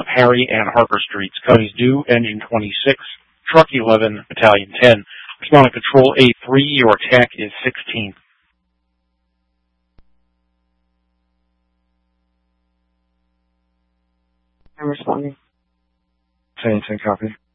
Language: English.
Harry and Harper Streets. Counties due, Engine 26, Truck 11, Battalion 10. Respond to Control A3, your attack is 16. I'm responding. 10, copy.